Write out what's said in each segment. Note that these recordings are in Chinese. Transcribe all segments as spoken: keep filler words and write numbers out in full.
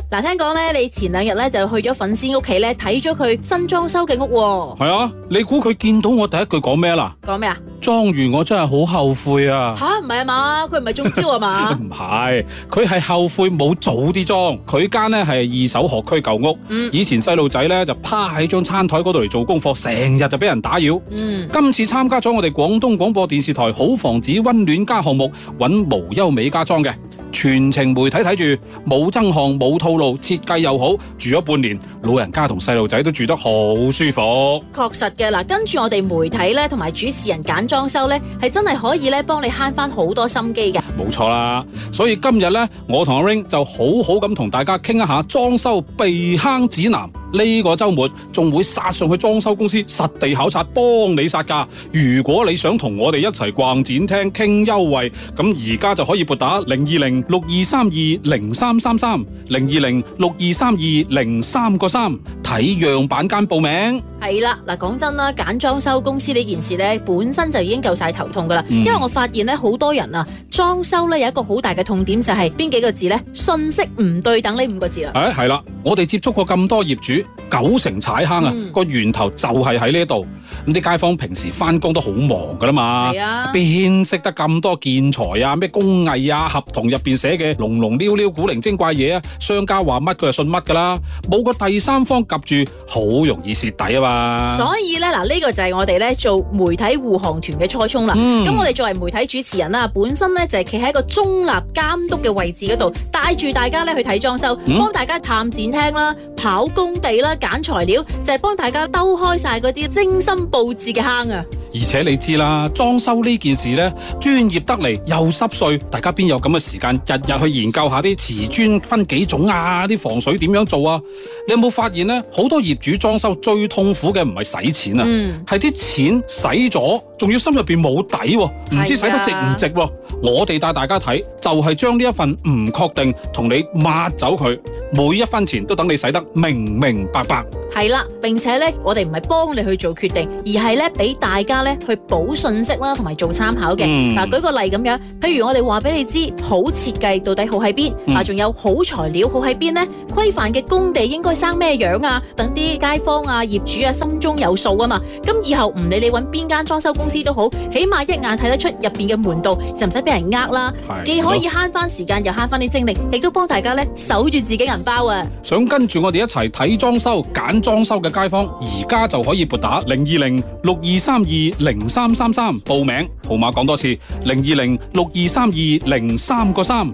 嗱，聽講咧，你前兩日咧就去咗粉絲屋企咧睇咗佢新裝修嘅屋喎。 係啊，你估佢見到我第一句講咩啦？ 講咩啊？ 裝完我真係好後悔啊！ 吓，唔係啊嘛，佢唔係中招啊嘛？ 唔係，佢係後悔冇早啲裝。佢間咧係二手學區舊屋， 嗯、 以前細路仔咧就趴喺張餐台嗰度嚟做功課，成日就俾人打擾。 嗯， 今次參加咗我哋廣東廣播電視台好房子溫暖家項目，揾無憂美家裝嘅。全程媒體睇住，冇增項冇套路，設計又好，住咗半年，老人家同細路仔都住得好舒服。 確實嘅嗱，跟住我哋媒體咧同埋主持人揀裝修咧，係真係可以咧幫你慳翻好多心機嘅。 冇錯啦，所以今日咧，我同阿 Ring 就好好咁同大家傾一下裝修避坑指南。呢個週末仲會殺上去裝修公司實地考察，幫你殺價。如果你想同我哋一齊逛展廳傾優惠，咁而家就可以撥打零二零六二三二零三三三零二零六二三二零三個三睇樣板間報名。 係啦，嗱，講真啦，揀裝修公司呢件事咧，本身就已經夠晒頭痛噶啦。 嗯、 因為我發現咧，好多人啊，裝修咧有一個好大嘅痛點就係邊幾個字咧？信息唔對等呢五個字啦。 誒係啦，我哋接觸過咁多業主，九成踩坑啊，個、嗯、源頭就係喺呢度。咁啲街坊平時翻工都好忙噶啦嘛，邊識、啊、得咁多建材啊、咩工藝啊、合同入邊寫嘅龍龍溜溜古靈精怪嘢啊？商家話乜佢就信乜噶啦，冇個第三方夾住，好容易蝕底啊嘛。 所以咧嗱，呢、這個就係我哋咧做媒體護航團嘅初衷啦。咁、嗯、我哋作為媒體主持人啦，本身咧就係企喺一個中立監督嘅位置嗰度，帶住大家咧去睇裝修，幫、嗯、大家探展廳啦、跑工地啦、揀材料，就係、是、幫大家兜開晒嗰啲精心佈置嘅坑啊！ 而且你知啦，裝修呢件事呢，專業得嚟又濕碎，大家邊有咁嘅時間日日去研究下啲瓷磚分幾種啊，啲防水點樣做啊？你有冇發現呢？好多業主裝修最痛苦嘅唔係使錢啊，係啲、嗯、錢使咗，仲要心入邊冇底，唔知使得值唔值、啊。我哋帶大家睇，就係將呢一份唔確定同你抹走佢，每一分錢都等你使得明明白白。 係啦，並且咧，我哋唔係幫你去做決定，而係咧俾大家咧去補信息啦，同埋做參考嘅。嗱、嗯，舉個例咁樣，譬如我哋話俾你知，好設計到底好喺邊，嗱、嗯，仲有好材料好喺邊呢？規範嘅工地應該生咩樣啊？等啲街坊啊、業主啊心中有數啊嘛。咁以後唔理你揾邊間裝修公司都好，起碼一眼睇得出入邊嘅門道，就唔使俾人呃啦。既可以慳翻時間，又慳翻啲精力，亦都幫大家咧守住自己銀包啊！想跟住我哋一齊睇裝修、揀裝修嘅街坊，而家就可以撥打零二零六二三二零三三三報名，號碼講多次零二零六二三二零三個三。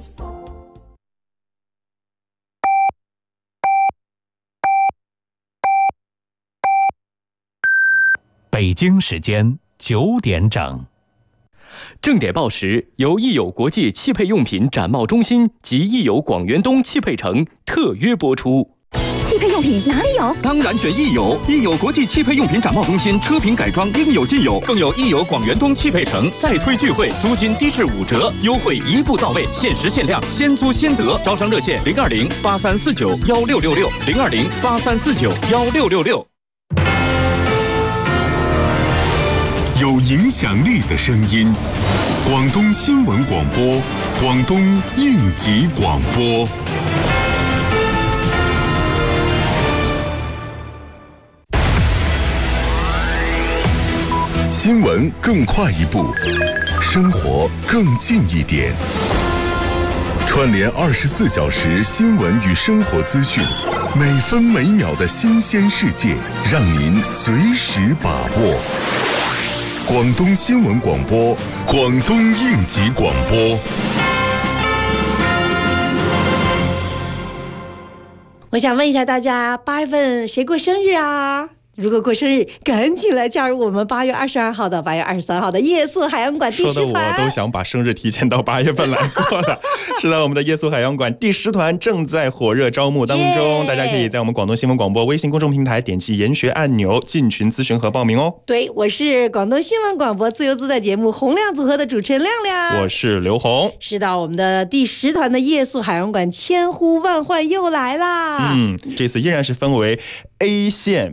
北京時間九點整。 正點報時由益友國際汽配用品展貿中心及益友廣源東汽配城特約播出。 汽配用品哪裡有？ 當然選益友，益友國際汽配用品展貿中心車品改裝應有盡有，更有益友廣源東汽配城再推聚會，租金低至五折，優惠一步到位，限時限量，先租先得。招商熱線零二零八三四九幺六六六零二零八三四九幺六六六。 有影響力的聲音，廣東新聞廣播，廣東應急廣播。新聞更快一步，生活更近一點。串聯二十四小時新聞與生活資訊，每分每秒的新鮮世界，讓您隨時把握。廣東新聞廣播，廣東應急廣播。 我想問一下大家，八月份誰過生日啊？如果過生日，趕緊來加入我們八月二十二號到八月二十三號的夜宿海洋館第十團。 說的我都想把生日提前到八月份來過了。是的，我們的夜宿海洋館第十團正在火熱招募當中， yeah! 大家可以在我們廣東新聞廣播微信公眾平台點擊研學按鈕進群諮詢和報名哦。 對，我是廣東新聞廣播自由自在節目洪亮組合的主持人亮亮， 我是劉紅。 是的，我們的第十團的夜宿海洋館千呼萬喚又來啦。 嗯，這次依然是分為 A 線冰雪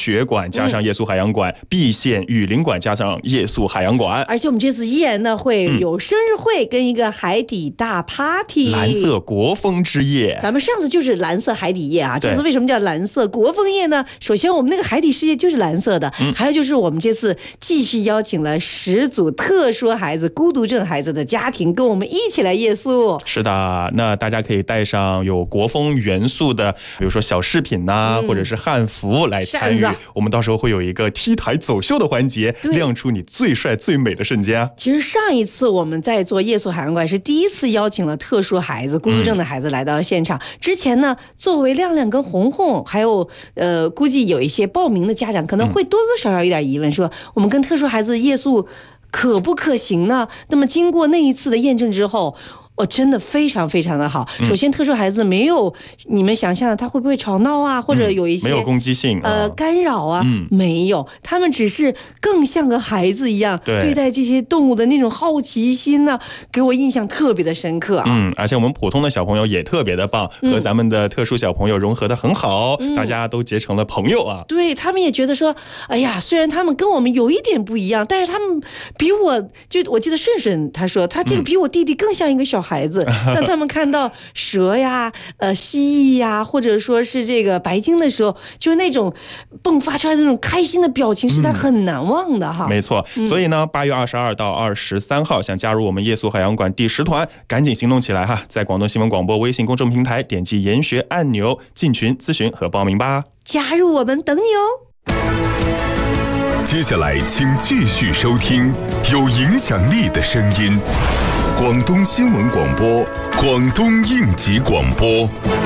学馆加上夜宿海洋馆，碧县雨林馆加上夜宿海洋馆。 而且我们这次依然呢会有生日会跟一个海底大 party，、嗯、 蓝色国风之夜。 咱们上次就是蓝色海底夜啊，这次为什么叫蓝色国风夜呢？首先我们那个海底世界就是蓝色的，嗯、还有就是我们这次继续邀请了十组特殊孩子、孤独症孩子的家庭跟我们一起来夜宿。 是的，那大家可以带上有国风元素的，比如说小饰品呐、啊嗯，或者是汉服来参与。我们到时候会有一个 T 台走秀的环节，亮出你最帅最美的瞬间啊！ 其实上一次我们在做夜宿海洋馆是第一次邀请了特殊孩子、孤独症的孩子来到现场。嗯、之前呢，作为亮亮跟红红，还有呃，估计有一些报名的家长可能会多多少少有点疑问，说我们跟特殊孩子夜宿可不可行呢？那么经过那一次的验证之后，哦，真的非常非常的好。首先，特殊孩子没有你们想象的他会不会吵闹啊，或者有一些、 嗯、没有攻击性呃干扰啊、 嗯， 没有，他们只是更像个孩子一样对, 对待这些动物的那种好奇心呢、啊，给我印象特别的深刻啊。 嗯，而且我们普通的小朋友也特别的棒，和咱们的特殊小朋友融合的很好、嗯，大家都结成了朋友啊。 对，他们也觉得说，哎呀，虽然他们跟我们有一点不一样，但是他们比我就我记得顺顺他说，他这个比我弟弟更像一个小孩子。嗯、当他们看到蛇呀、呃蜥蜴呀，或者说是这个白鲸的时候，就是那种迸发出来的那种开心的表情，是他很难忘的哈。 嗯、没错，所以呢，八月二十二到二十三号，想加入我们夜宿海洋馆第十团，赶紧行动起来哈！在广东新闻广播微信公众平台点击研学按钮进群咨询和报名吧。 加入我们等你哦。 接下来请继续收听有影响力的声音。广东新闻广播，广东应急广播。